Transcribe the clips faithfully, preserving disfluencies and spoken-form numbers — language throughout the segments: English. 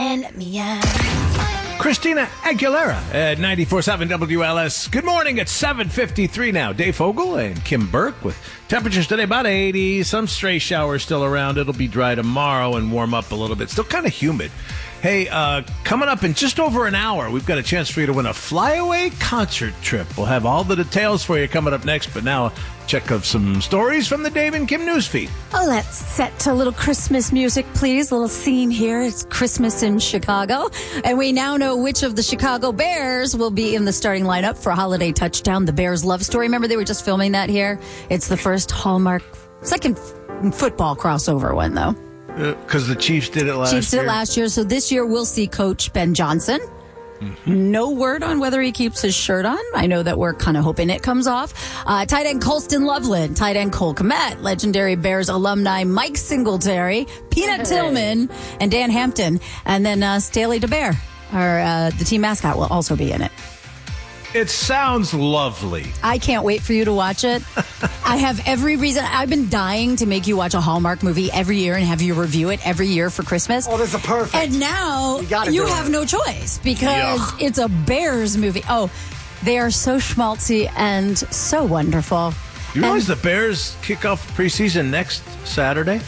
and Mia. Christina Aguilera at ninety-four point seven W L S. Good morning. It's seven fifty-three now. Dave Fogel and Kim Burke with temperatures today about eighty. Some stray showers still around. It'll be dry tomorrow and warm up a little bit. Still kind of humid. Hey, uh, coming up in just over an hour, we've got a chance for you to win a flyaway concert trip. We'll have all the details for you coming up next, but now check of some stories from the Dave and Kim newsfeed. Oh, let's set to a little Christmas music, please. A little scene here. It's Christmas in Chicago. And we now know which of the Chicago Bears will be in the starting lineup for Holiday Touchdown, the Bears love story. Remember, they were just filming that here? It's the first Hallmark, second f- football crossover one, though. Because uh, the Chiefs did it last year. Chiefs did year. it last year. So this year we'll see Coach Ben Johnson. Mm-hmm. No word on whether he keeps his shirt on. I know that we're kind of hoping it comes off. Uh, tight end Colston Loveland, tight end Cole Kmet, legendary Bears alumni Mike Singletary, Peanut Tillman, and Dan Hampton. And then uh, Staley DeBear, our, uh, the team mascot, will also be in it. It sounds lovely. I can't wait for you to watch it. I have every reason. I've been dying to make you watch a Hallmark movie every year and have you review it every year for Christmas. Oh, this is perfect. And now you, you have it. no choice because Yuck. It's a Bears movie. Oh, they are so schmaltzy and so wonderful. You realize and, the Bears kick off preseason next Saturday?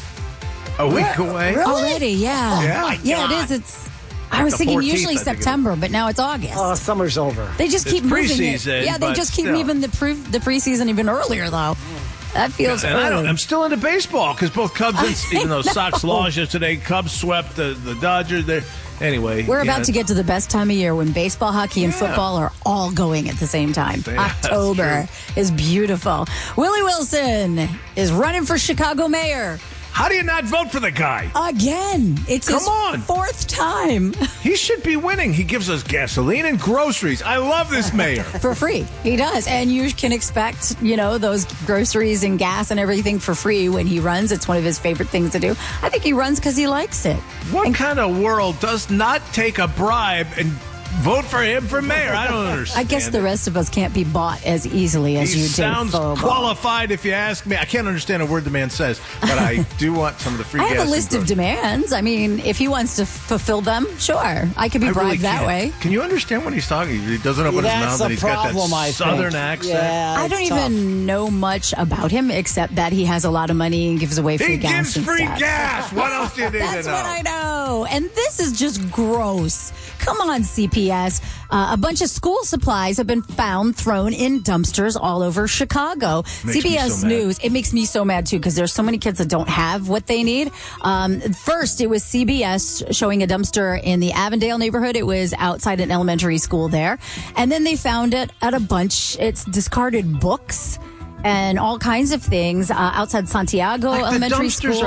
A week really? away? Really? Already, yeah. Oh, yeah. Yeah, it is. It's... I was thinking usually September, but now it's August. Oh, summer's over. They just keep it's moving preseason, it. Yeah, they just keep still. moving the pre the preseason even earlier, though. That feels and early. I don't, I'm still into baseball because both Cubs, and, even though Sox lost yesterday, Cubs swept the, the Dodgers. They're, anyway. We're yeah. about to get to the best time of year when baseball, hockey, and yeah. football are all going at the same time. Yeah, October is beautiful. Willie Wilson is running for Chicago mayor. How do you not vote for the guy? Again. It's Come his on. fourth time. He should be winning. He gives us gasoline and groceries. I love this mayor. For free. He does. And you can expect, you know, those groceries and gas and everything for free when he runs. It's one of his favorite things to do. I think he runs because he likes it. What and- kind of world does not take a bribe and vote for him for mayor? I don't understand. I guess the rest of us can't be bought as easily as he you do. He sounds qualified, if you ask me. I can't understand a word the man says, but I do want some of the free I gas. have a list of demands. I mean, if he wants to f- fulfill them, sure. I could be I bribed really that can't. way. Can you understand when he's talking? He doesn't open That's his mouth a and he's problem, got that I southern think. accent. Yeah, I don't tough. even know much about him except that he has a lot of money and gives away free He gas gives and free stuff. gas. What else do you need That's to know? what I know. And this is just gross. Come on, C P S. Uh, a bunch of school supplies have been found thrown in dumpsters all over Chicago. Makes C B S me so mad. News, it makes me so mad too because there's so many kids that don't have what they need. Um, first, it was C B S showing a dumpster in the Avondale neighborhood. It was outside an elementary school there. And then they found it at a bunch. It's discarded books and all kinds of things uh, outside Santiago Like the Elementary dumpsters School.